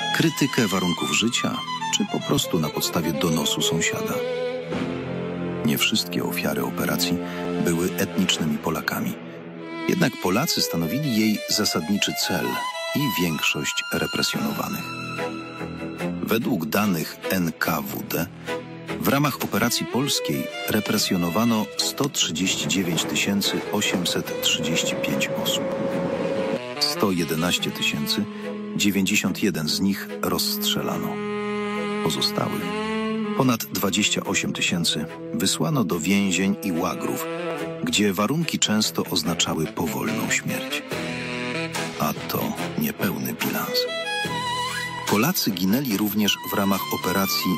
krytykę warunków życia, czy po prostu na podstawie donosu sąsiada. Nie wszystkie ofiary operacji były etnicznymi Polakami. Jednak Polacy stanowili jej zasadniczy cel i większość represjonowanych. Według danych NKWD w ramach operacji polskiej represjonowano 139 835 osób. 111 091 z nich rozstrzelano. Pozostałych, ponad 28 000, wysłano do więzień i łagrów, gdzie warunki często oznaczały powolną śmierć. A to niepełny bilans. Polacy ginęli również w ramach operacji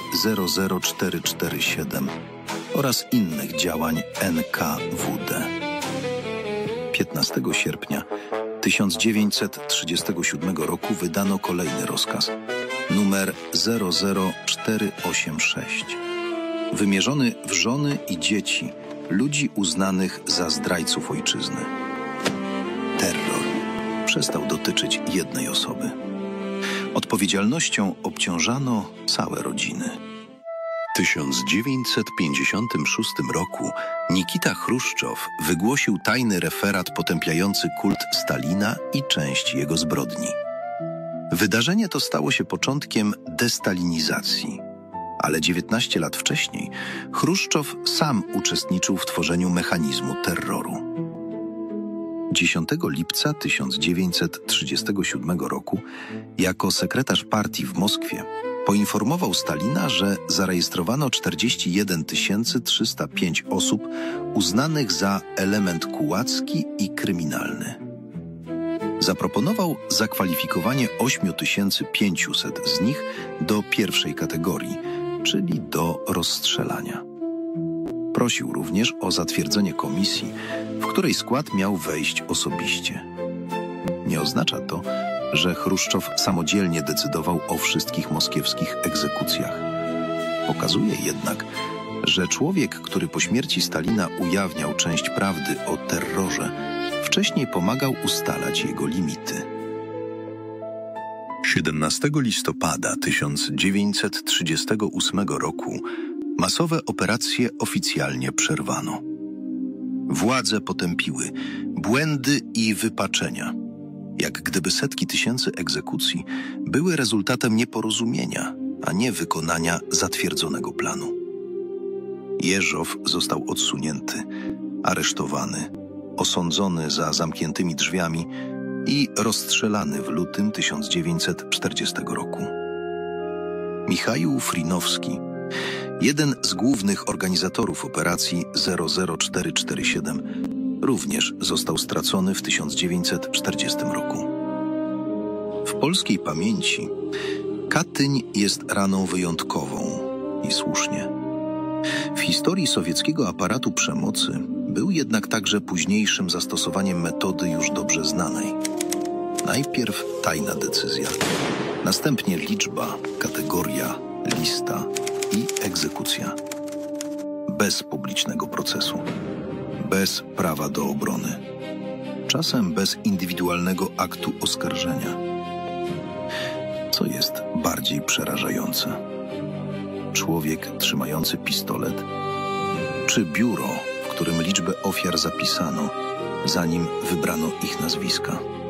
00447 oraz innych działań NKWD. 15 sierpnia 1937 roku wydano kolejny rozkaz, numer 00486, wymierzony w żony i dzieci ludzi uznanych za zdrajców ojczyzny. Terror przestał dotyczyć jednej osoby. Odpowiedzialnością obciążano całe rodziny. W 1956 roku Nikita Chruszczow wygłosił tajny referat potępiający kult Stalina i część jego zbrodni. Wydarzenie to stało się początkiem destalinizacji, ale 19 lat wcześniej Chruszczow sam uczestniczył w tworzeniu mechanizmu terroru. 10 lipca 1937 roku jako sekretarz partii w Moskwie poinformował Stalina, że zarejestrowano 41 305 osób uznanych za element kułacki i kryminalny. Zaproponował zakwalifikowanie 8500 z nich do pierwszej kategorii, czyli do rozstrzelania. Prosił również o zatwierdzenie komisji, w której skład miał wejść osobiście. Nie oznacza to, że Chruszczow samodzielnie decydował o wszystkich moskiewskich egzekucjach. Pokazuje jednak, że człowiek, który po śmierci Stalina ujawniał część prawdy o terrorze, wcześniej pomagał ustalać jego limity. 17 listopada 1938 roku masowe operacje oficjalnie przerwano. Władze potępiły błędy i wypaczenia, jak gdyby setki tysięcy egzekucji były rezultatem nieporozumienia, a nie wykonania zatwierdzonego planu. Jeżow został odsunięty, aresztowany, osądzony za zamkniętymi drzwiami i rozstrzelany w lutym 1940 roku. Michaił Frinowski, jeden z głównych organizatorów operacji 00447, również został stracony w 1940 roku. W polskiej pamięci Katyń jest raną wyjątkową i słusznie. W historii sowieckiego aparatu przemocy był jednak także późniejszym zastosowaniem metody już dobrze znanej. Najpierw tajna decyzja, następnie liczba, kategoria, lista i egzekucja. Bez publicznego procesu, bez prawa do obrony, czasem bez indywidualnego aktu oskarżenia. Co jest bardziej przerażające? Człowiek trzymający pistolet, czy biuro, w którym liczbę ofiar zapisano, zanim wybrano ich nazwiska?